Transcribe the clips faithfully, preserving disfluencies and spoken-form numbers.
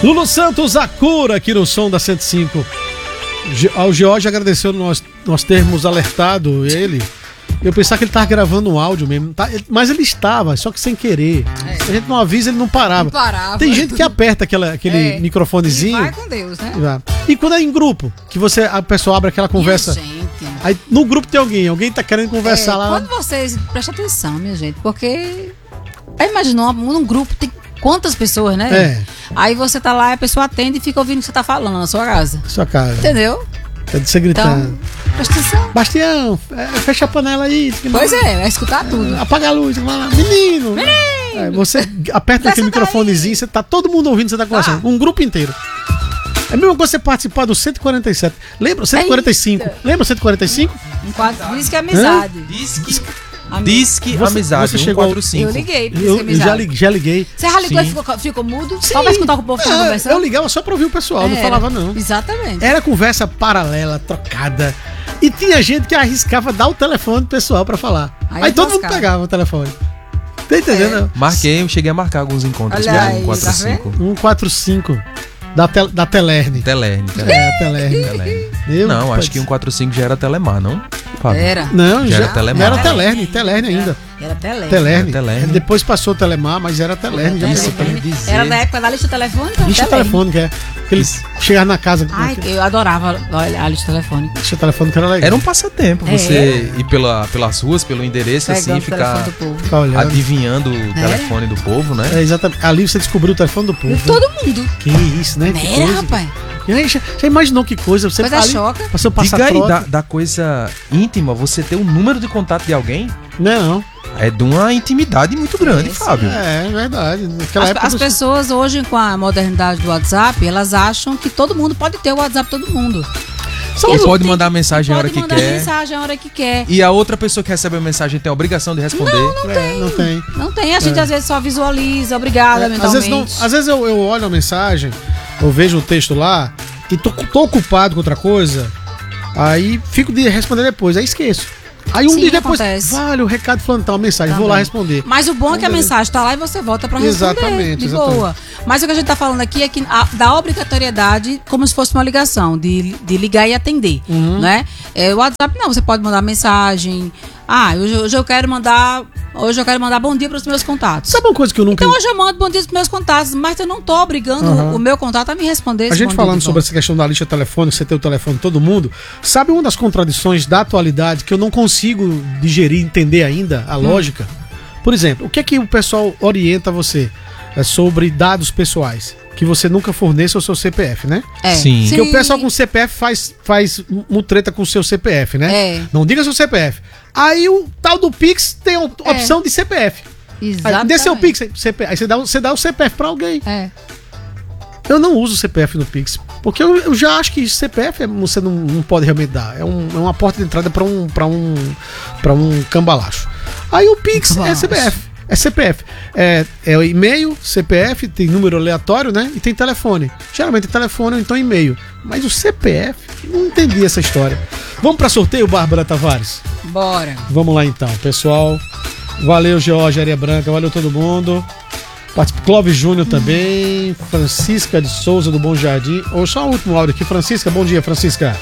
Lulu Santos, a cura aqui no som da cento e cinco. Ao George agradeceu nós, nós termos alertado ele. Eu pensava que ele estava gravando um áudio mesmo, tá? Mas ele estava, só que sem querer. É. Se a gente não avisa, ele não parava. Não parava. Tem gente que aperta aquela, aquele é. microfonezinho. E vai com Deus, né? E quando é em grupo, que você, a pessoa abre aquela conversa. Minha gente. Aí no grupo tem alguém, alguém tá querendo conversar é, lá. Quando vocês. Presta atenção, minha gente, porque. Aí imaginou, num grupo tem quantas pessoas, né? É. Aí você tá lá e a pessoa atende e fica ouvindo o que você tá falando na sua casa. Sua casa. Entendeu? É de você gritando. Então, presta atenção. Bastião, é, fecha a panela aí. Pois é, vai escutar tudo. Apaga a luz, menino. Menino. É, você aperta aquele microfonezinho, você tá todo mundo ouvindo, você tá conversando. Ah. Um grupo inteiro. É a mesma coisa você participar do cento e quarenta e sete. Lembra? cento e quarenta e cinco. Eita. Lembra o cento e quarenta e cinco? Um quadro, diz que é amizade. Diz que... Diz que você, amizade, você chegou, um quatro cinco. Eu liguei, eu, eu já, liguei, já liguei. Você já ligou e ficou, ficou mudo? Sim. Só pra escutar o que o povo tava é, conversando? Eu ligava só pra ouvir o pessoal, é, não falava não. Exatamente. Era conversa paralela, trocada. E tinha gente que arriscava dar o telefone do pessoal pra falar. Aí, aí todo mundo pegava o telefone. Tá entendendo? É. Marquei, eu cheguei a marcar alguns encontros com um quatro cinco. um quatro cinco. Da, tel, da Telerne. Telerne. Telerne. É, Telerne. Telerne. Não, acho que um quatro cinco já era Telemar, não? Fábio. Era. Não, já, já era Telemar. Era Telerne, Telerne ainda. Era Telerne. Telerne. Telerne. Depois passou Telemar, mas era Telerne. Já Isso, era da época da lista telefônica? Lista telefônica, é. Que eles chegavam na casa. Ai, eu adorava a lista telefônica. Lista telefônica era legal. Era um passatempo, é. Você ir pela, pelas ruas, pelo endereço, pegando assim, ficar adivinhando o é. telefone do povo, né? É, exatamente. Ali você descobriu o telefone do povo. De todo mundo. Que isso, né? Não era, rapaz. Já, já imaginou que coisa? Você coisa choca. Passou passar Diga aí, da, da coisa íntima, você ter o número de contato de alguém? Não. É de uma intimidade muito grande, é, Fábio. É, é verdade. Naquela as as pessoas hoje, com a modernidade do WhatsApp, elas acham que todo mundo pode ter o WhatsApp, todo mundo. Você pode mandar mensagem a hora que quer. Pode mandar mensagem a hora que quer. E a outra pessoa que recebe a mensagem tem a obrigação de responder? Não, não é, tem. Não tem. Não tem. A gente é. às vezes só visualiza, obrigada, é, mentalmente. Às vezes, não, às vezes eu, eu olho a mensagem, eu vejo o texto lá e tô, tô ocupado com outra coisa, aí fico de responder depois, aí esqueço. Aí um Sim, dia depois, acontece. vale, o recado falando tal, a mensagem, Também. vou lá responder. Mas o bom é que a mensagem tá lá e você volta pra responder. Exatamente, de exatamente. boa. Mas o que a gente tá falando aqui é que a, da obrigatoriedade, como se fosse uma ligação, de, de ligar e atender, uhum. né? É, o WhatsApp não, você pode mandar mensagem. Ah, hoje, hoje eu quero mandar. Hoje eu quero mandar bom dia para os meus contatos. Sabe uma coisa que eu nunca... Então hoje eu mando bom dia para os meus contatos, mas eu não tô obrigando uhum. o meu contato a me responder. A gente falando sobre essa questão da lista telefônica, você ter o telefone de todo mundo, sabe uma das contradições da atualidade que eu não consigo digerir, entender ainda a hum. lógica? Por exemplo, o que é que o pessoal orienta você é, sobre dados pessoais? Que você nunca forneça o seu C P F, né? É. Sim. Porque o pessoal com C P F faz, faz mutreta com o seu C P F, né? É. Não diga seu C P F. Aí o tal do Pix tem a opção é. de C P F. Exatamente. Aí, dê seu Pix, C P F, aí você dá, você dá o C P F pra alguém. É. Eu não uso C P F no Pix, porque eu, eu já acho que C P F você não, não pode realmente dar. É, um, é uma porta de entrada pra um, pra um, pra um cambalacho. Aí o Pix um é C P F. É C P F. É, é o e-mail, C P F, tem número aleatório, né? E tem telefone. Geralmente tem telefone ou então e-mail. Mas o C P F, não entendi essa história. Vamos para sorteio, Bárbara Tavares? Bora. Vamos lá então, pessoal. Valeu, George, Areia Branca. Valeu todo mundo. Clóvis Júnior também. Francisca de Souza do Bom Jardim. Ou só o último áudio aqui. Francisca, bom dia, Francisca.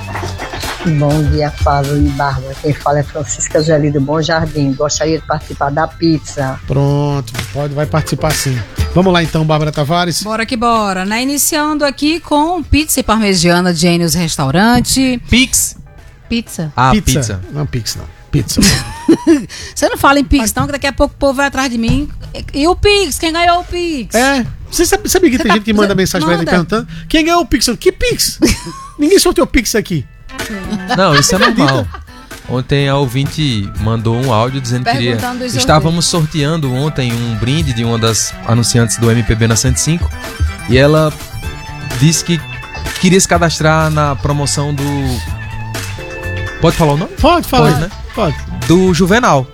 Bom dia, Fábio e Bárbara. Quem fala é Francisca Geli do Bom Jardim. Gostaria de participar da pizza. Pronto, pode, vai participar sim. Vamos lá então, Bárbara Tavares. Bora que bora, né? Iniciando aqui com pizza e parmegiana de Gênios Restaurante. Pix? Pizza. Ah, pizza. pizza. Não, Pix não. Pizza. Você não fala em Pix, não, que daqui a pouco o povo vai atrás de mim. E o Pix? Quem ganhou o Pix? É. Você sabe, sabe que Você tem tá, gente que manda mensagem pra ele perguntando quem ganhou o Pix? Que Pix? Ninguém sorteou Pix aqui. Não, isso é normal. Ontem a ouvinte mandou um áudio dizendo que queria... Estávamos sorteando ontem um brinde de uma das anunciantes do M P B na cento e cinco e ela disse que queria se cadastrar na promoção do... Pode falar o nome? Pode falar. Pode, né? Pode. Do Juvenal.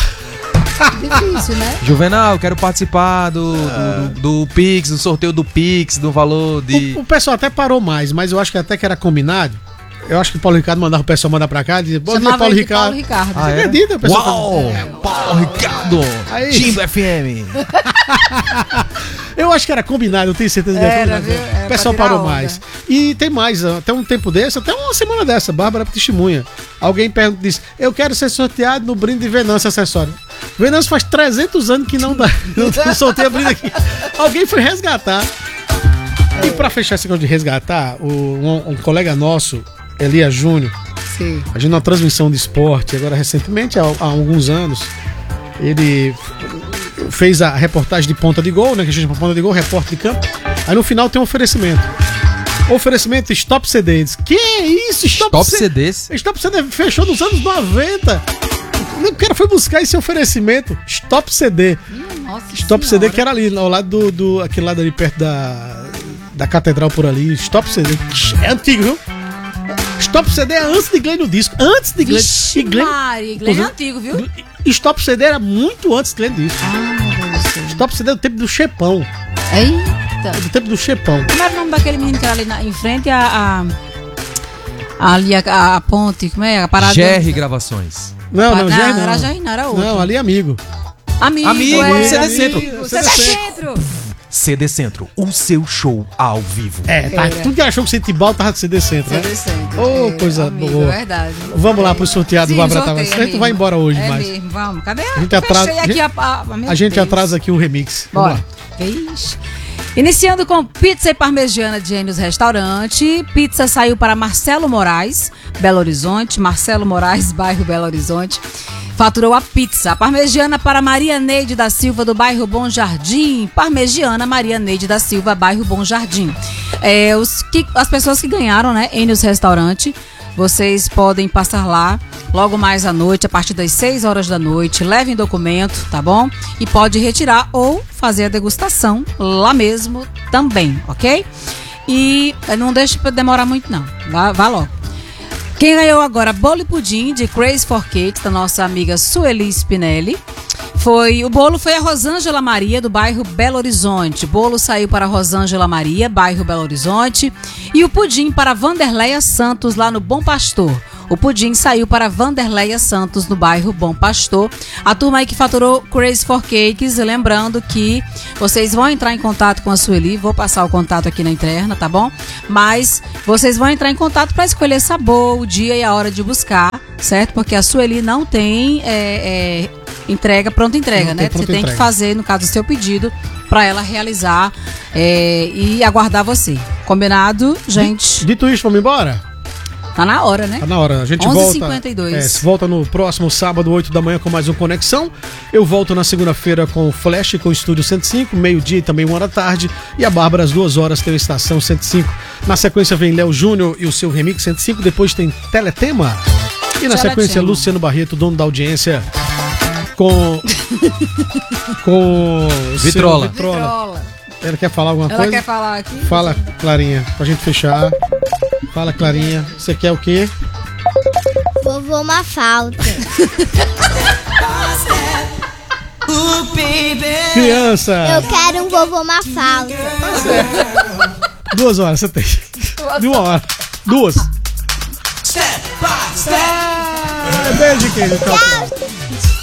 Difícil, né? Juvenal, quero participar do, do, do, do Pix, do sorteio do Pix, do valor de... O, o pessoal até parou mais, mas eu acho que até que era combinado. Eu acho que o Paulo Ricardo mandava o pessoal mandar pra cá e dizia, bom dia, Paulo Ricardo. Paulo Ricardo. Ah, Você é? acredita? O pessoal Uau! faz... Paulo Ricardo! Aí. Timba F M! Eu acho que era combinado, eu tenho certeza que era combinado. Viu? O pessoal parou mais. E tem mais, até um tempo desse, até uma semana dessa, Bárbara testemunha. Alguém pergunta, diz, eu quero ser sorteado no brinde de Venâncio Acessório. Venâncio faz trezentos anos que não dá, não sorteia brinde aqui. Alguém foi resgatar. E pra fechar esse negócio de resgatar, o, um, um colega nosso, Elia Júnior, Sim. a gente numa transmissão de esporte, agora recentemente, há, há alguns anos, ele fez a reportagem de ponta de gol, né? Que a gente chama ponta de gol, repórter de campo. Aí no final tem um oferecimento. Oferecimento Stop C D. Diz, que isso? Stop, Stop C Ds? Stop C D fechou nos anos noventa. O cara foi buscar esse oferecimento. Stop C D. Nossa Stop senhora. C D que era ali, ao lado do, do aquele lado ali perto da, da catedral por ali. Stop C D. É antigo, viu? Stop C D é antes de Glenn no disco. Antes de Glenn. Vixe, E Glenn, Mari, Glenn é antigo, viu? Stop C D era muito antes de Glenn disco. Ah, meu Deus do céu. Stop C D é do tempo do Chepão. Eita. Do tempo do Chepão. Como era o nome daquele menino que era ali na, em frente a, a ali a, a ponte, como é? A parada. G R Gravações. Não, não, não, já não. era Jair, não, era outro. Não, ali é amigo. Amigo, Amigo, é, C D amigo. Centro. C D Centro. C D Centro, o seu show ao vivo. É, tá. Era. Tudo que achou que o Centibal tava de C D Centro, né? C D Centro. Ô, é, coisa amigo, boa. É verdade. Vamos lá pro sorteado do Sim, Bárbara sorteio, Tavares. A gente é vai embora hoje, é mas mesmo, vamos. Cadê a, a gente atrasa, fechei aqui a, a, a, a gente Deus. atrasa aqui o remix. Vamos Bora. lá. Vixe. Iniciando com pizza e parmegiana de Gênios Restaurante. Pizza saiu para Marcelo Moraes, Belo Horizonte. Marcelo Moraes, bairro Belo Horizonte. Faturou a pizza. A parmegiana para Maria Neide da Silva, do bairro Bom Jardim. Parmegiana Maria Neide da Silva, bairro Bom Jardim. É, os que, as pessoas que ganharam, né, Gênios Restaurante, vocês podem passar lá logo mais à noite, a partir das seis horas da noite. Levem documento, tá bom? E pode retirar ou fazer a degustação lá mesmo também, ok? E não deixe pra demorar muito, não. Vá, vá logo. Quem ganhou agora bolo e pudim de Crazy for Cakes, da nossa amiga Sueli Spinelli. Foi, o bolo foi a Rosângela Maria, do bairro Belo Horizonte. O bolo saiu para Rosângela Maria, bairro Belo Horizonte. E o pudim para Vanderleia Santos, lá no Bom Pastor. O pudim saiu para Vanderleia Santos, no bairro Bom Pastor. A turma aí que faturou Crazy for Cakes, lembrando que vocês vão entrar em contato com a Sueli, vou passar o contato aqui na interna, tá bom? Mas vocês vão entrar em contato para escolher sabor, o dia e a hora de buscar, certo? Porque a Sueli não tem é, é, entrega, pronta entrega, Não né? tem pronta Você tem entrega. que fazer, no caso do seu pedido, para ela realizar é, e aguardar você. Combinado, gente? Dito isso, vamos embora? Tá na hora, né? Tá na hora. A gente onze e volta. cinquenta e dois. É, se volta no próximo sábado, oito da manhã, com mais um Conexão. Eu volto na segunda-feira com o Flash, com o Estúdio cento e cinco, meio-dia e também uma hora da tarde. E a Bárbara, às duas horas, tem a Estação cento e cinco. Na sequência vem Léo Júnior e o seu Remix cento e cinco. Depois tem Teletema. E na Teletema. sequência, Luciano Barreto, dono da audiência, com. com. o seu Vitrola. Vitrola. Vitrola. Ela quer falar alguma Ela coisa? quer falar aqui? Fala, Clarinha, pra gente fechar. Fala, Clarinha. Você quer o quê? Vovô Mafalda. Criança! Eu quero um vovô Mafalda. Duas horas, você tem. De uma hora. Duas. É, beijo, querido. Tchau, tchau.